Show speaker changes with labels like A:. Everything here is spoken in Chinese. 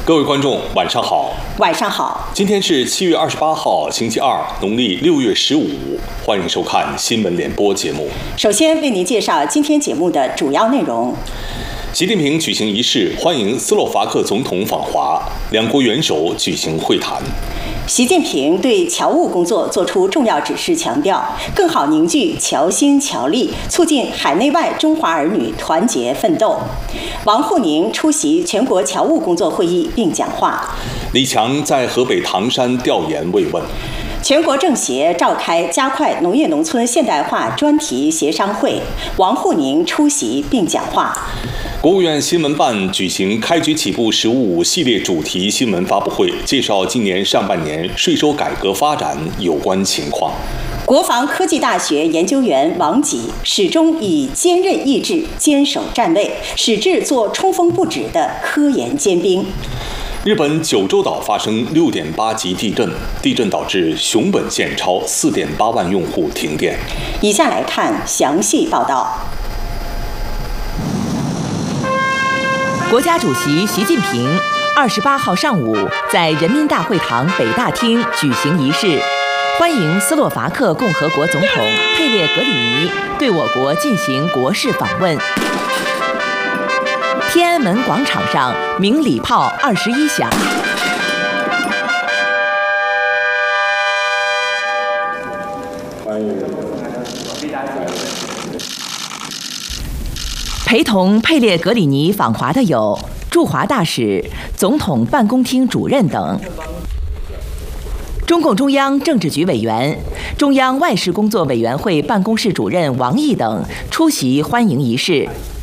A: 各位观众，晚上好。
B: 晚上好。
A: 今天是7月28号，星期二，农历6月15。欢迎收看新闻联播节目。
B: 首先为您介绍今天节目的主要内容。
A: 习近平举行仪式欢迎斯洛伐克总统访华，两国元首举行会谈。
B: 习近平对侨务工作作出重要指示，强调更好凝聚侨心侨力，促进海内外中华儿女团结奋斗。王沪宁出席全国侨务工作会议并讲话。
A: 李强在河北唐山调研慰问。
B: 全国政协召开加快农业农村现代化专题协商会，王沪宁出席并讲话。
A: 国务院新闻办举行开局起步“十五五”系列主题新闻发布会，介绍今年上半年税收改革发展有关情况。
B: 国防科技大学研究员王吉始终以坚韧意志坚守站位，矢志做冲锋不止的科研尖兵。
A: 日本九州岛发生6.8级地震，地震导致熊本县超4.8万用户停电。
B: 以下来看详细报道。
C: 国家主席习近平28号上午在人民大会堂北大厅举行仪式，欢迎斯洛伐克共和国总统佩列格里尼对我国进行国事访问。天安门广场上鸣礼炮21响。陪同佩列格里尼访华的有驻华大使、总统办公厅主任等。中共中央政治局委员、中央外事工作委员会办公室主任王毅等出席欢迎仪式。